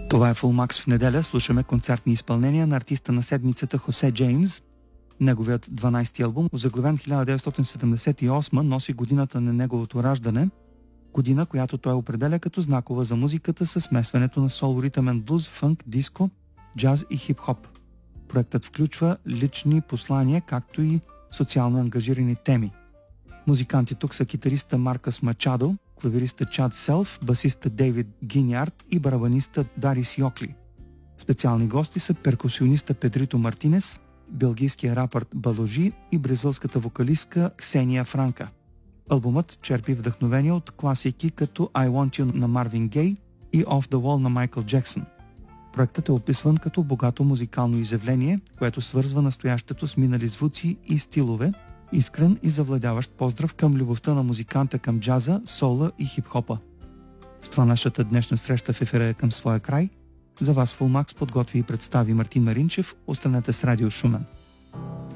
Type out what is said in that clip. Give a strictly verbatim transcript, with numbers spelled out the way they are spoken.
Това е Full Max в неделя. Слушаме концертни изпълнения на артиста на седмицата Хосе Джеймс. Неговият дванайсти албум, озаглавен хиляда деветстотин седемдесет и осма, носи годината на неговото раждане, година, която той определя като знакова за музиката със смесването на сол, ритъмен блуз, фънк, диско, джаз и хип-хоп. Проектът включва лични послания, както и социално ангажирани теми. Музиканти тук са китариста Маркъс Мачадо, клавириста Чад Селф, басиста Дейвид Гинярд и барабаниста Дарис Йокли. Специални гости са перкусиониста Педрито Мартинес, белгийския рапър Баложи и бразилската вокалистка Ксения Франка. Албумът черпи вдъхновение от класики като I Want You на Марвин Гей и Off the Wall на Майкъл Джексън. Проектът е описван като богато музикално изявление, което свързва настоящето с минали звуци и стилове, искрен и завладяващ поздрав към любовта на музиканта към джаза, сола и хип-хопа. С това нашата днешна среща в ефира е към своя край. За вас Full Max подготви и представи Мартин Маринчев. Останете с Радио Шумен.